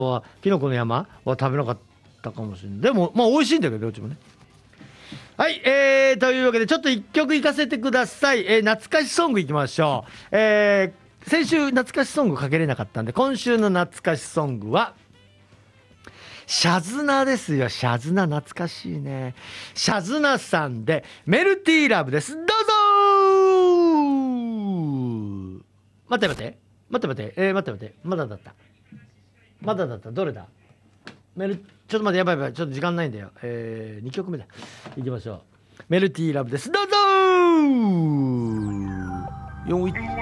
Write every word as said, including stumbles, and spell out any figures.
はキノコの山は食べなかったかもしれない。でもまあ美味しいんだけどどっちもね。はい、えー、というわけでちょっと一曲いかせてください。えー、懐かしソングいきましょう。えー、先週懐かしソングかけれなかったんで、今週の懐かしソングはシャズナですよ。シャズナ懐かしいね。シャズナさんでメルティーラブです。どうぞー。待って待って待って待って、えー、待って待って、まだだったまだだった。どれだ。メルちょっと待って、やばいやばい、ちょっと時間ないんだよ。えー、にきょくめだ。いきましょう。メルティーラブです。どうぞー。よんい